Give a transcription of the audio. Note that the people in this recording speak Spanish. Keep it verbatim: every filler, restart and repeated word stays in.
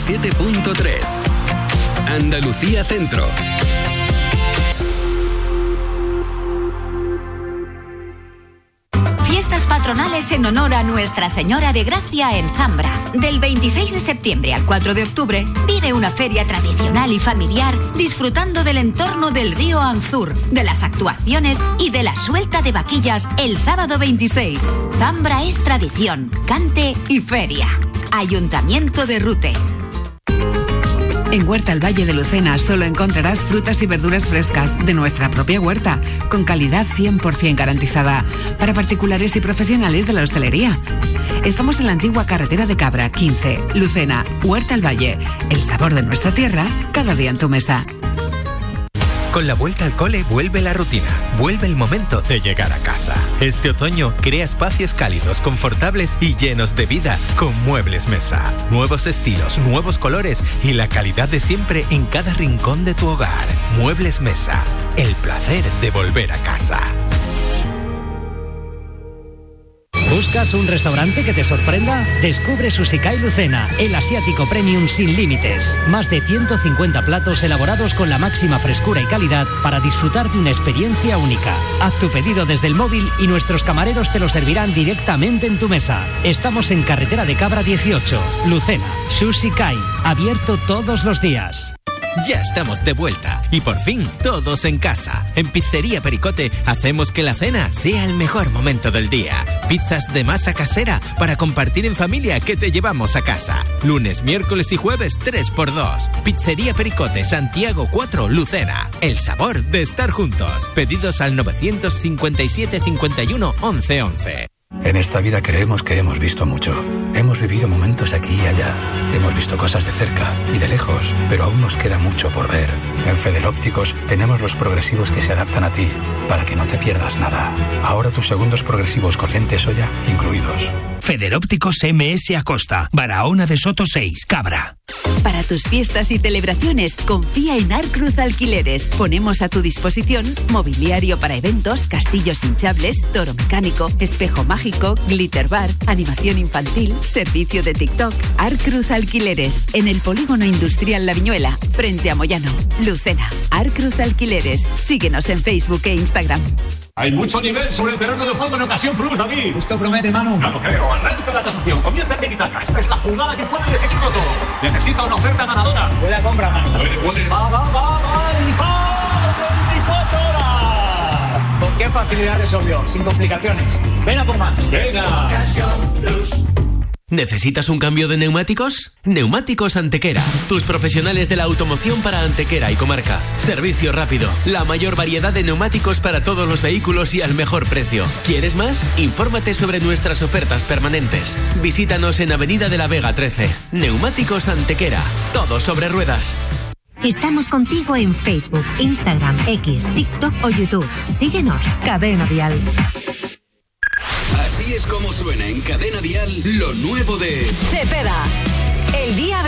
siete punto tres. Andalucía Centro. Fiestas patronales en honor a Nuestra Señora de Gracia en Zambra. Del veintiséis de septiembre al cuatro de octubre, vive una feria tradicional y familiar disfrutando del entorno del río Anzur, de las actuaciones y de la suelta de vaquillas el sábado veintiséis. Zambra es tradición, cante y feria. Ayuntamiento de Rute. En Huerta al Valle de Lucena solo encontrarás frutas y verduras frescas de nuestra propia huerta, con calidad cien por ciento garantizada, para particulares y profesionales de la hostelería. Estamos en la antigua carretera de Cabra, quince, Lucena, Huerta al Valle. El sabor de nuestra tierra, cada día en tu mesa. Con la vuelta al cole vuelve la rutina, vuelve el momento de llegar a casa. Este otoño crea espacios cálidos, confortables y llenos de vida con Muebles Mesa. Nuevos estilos, nuevos colores y la calidad de siempre en cada rincón de tu hogar. Muebles Mesa, el placer de volver a casa. ¿Buscas un restaurante que te sorprenda? Descubre Sushikai Lucena, el asiático premium sin límites. Más de ciento cincuenta platos elaborados con la máxima frescura y calidad para disfrutar de una experiencia única. Haz tu pedido desde el móvil y nuestros camareros te lo servirán directamente en tu mesa. Estamos en Carretera de Cabra dieciocho, Lucena. Sushikai, abierto todos los días. Ya estamos de vuelta y por fin todos en casa. En Pizzería Pericote hacemos que la cena sea el mejor momento del día. Pizzas de masa casera para compartir en familia que te llevamos a casa. Lunes, miércoles y jueves tres por dos. Pizzería Pericote, Santiago cuatro, Lucena. El sabor de estar juntos. Pedidos al novecientos cincuenta y siete cincuenta y uno once once. En esta vida creemos que hemos visto mucho. Hemos vivido momentos aquí y allá. Hemos visto cosas de cerca y de lejos, pero aún nos queda mucho por ver. En Federópticos tenemos los progresivos que se adaptan a ti, para que no te pierdas nada. Ahora tus segundos progresivos con lentes Oya incluidos. Federópticos M S Acosta, Barahona de Soto seis, Cabra. Para tus fiestas y celebraciones, confía en Arcruz Alquileres. Ponemos a tu disposición mobiliario para eventos, castillos hinchables, toro mecánico, espejo mágico, glitter bar, animación infantil, servicio de TikTok. Arcruz Alquileres, en el Polígono Industrial La Viñuela, frente a Moyano, Lucena. Arcruz Alquileres. Síguenos en Facebook e Instagram. Hay mucho nivel sobre el terreno de juego en Ocasión Plus, David. Esto promete, Manu. No lo creo. Arranca la tasación. Comienza el tiki-taka. Esta es la jugada que puede decidirlo todo. Necesita una oferta ganadora. Buena compra, Manu. Puede, puede. Va, va, va, va. El veinticuatro horas. ¿Con qué facilidad resolvió? Sin complicaciones. Ven a por más. Venga. Ocasión Plus. ¿Necesitas un cambio de neumáticos? Neumáticos Antequera, tus profesionales de la automoción para Antequera y comarca. Servicio rápido, la mayor variedad de neumáticos para todos los vehículos y al mejor precio. ¿Quieres más? Infórmate sobre nuestras ofertas permanentes. Visítanos en Avenida de la Vega trece. Neumáticos Antequera, todo sobre ruedas. Estamos contigo en Facebook, Instagram, X, TikTok o YouTube. Síguenos, Cadena Vial. Así es como suena en Cadena Vial lo nuevo de Cepeda, el día